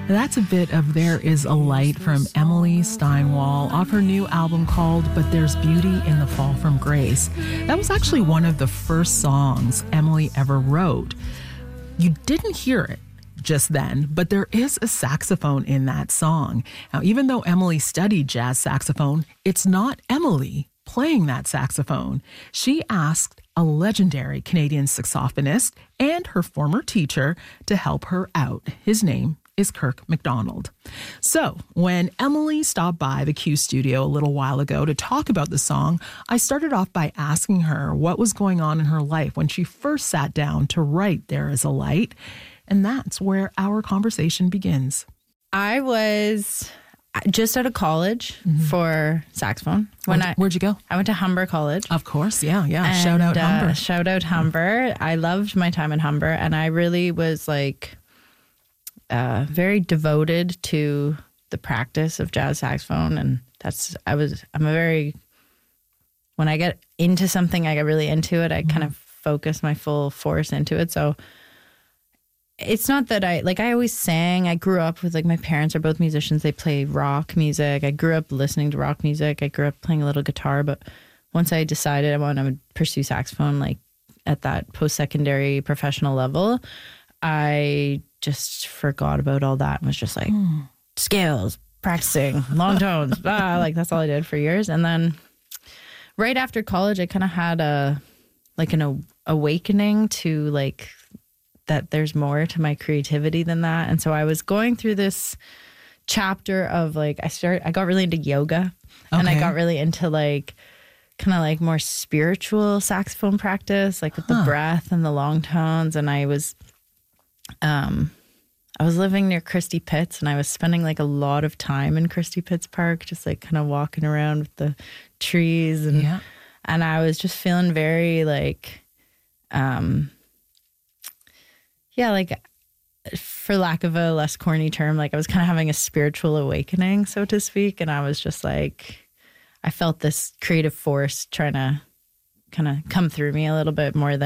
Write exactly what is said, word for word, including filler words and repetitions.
That's a bit of There Is a Light from Emily Steinwall off her new album called But There's Beauty in the Fall from Grace. That was actually one of the first songs Emily ever wrote. You didn't hear it just then, but there is a saxophone in that song. Now, even though Emily studied jazz saxophone, it's not Emily playing that saxophone. She asked a legendary Canadian saxophonist and her former teacher to help her out. His name is Kirk McDonald. So when Emily stopped by the Q studio a little while ago to talk about the song, I started off by asking her what was going on in her life when she first sat down to write There Is a Light. And that's where our conversation begins. I was just out of college mm-hmm. for saxophone. When Where'd, I, where'd you go? I went to Humber College. Of course, yeah, yeah. And, shout out uh, Humber. Shout out Humber. I loved my time in Humber, and I really was like uh, very devoted to the practice of jazz saxophone. And that's, I was, I'm a very, when I get into something, I get really into it. I mm-hmm. kind of focus my full force into it. So it's not that I, like I always sang. I grew up with, like, my parents are both musicians. They play rock music. I grew up listening to rock music. I grew up playing a little guitar. But once I decided I wanted to pursue saxophone, like at that post-secondary professional level, I just forgot about all that and was just like mm. scales, practicing, long tones, ah, like that's all I did for years. And then right after college, I kind of had a, like an awakening to like, that there's more to my creativity than that. And so I was going through this chapter of like, I started, I got really into yoga okay. and I got really into like, kind of like more spiritual saxophone practice, like with huh. the breath and the long tones. And I was, um, I was living near Christie Pitts and I was spending like a lot of time in Christie Pitts Park, just like kind of walking around with the trees. And, yeah. and I was just feeling very like, um, yeah, like for lack of a less corny term, like I was kind of having a spiritual awakening, so to speak. And I was just like, I felt this creative force trying to kind of come through me a little bit more than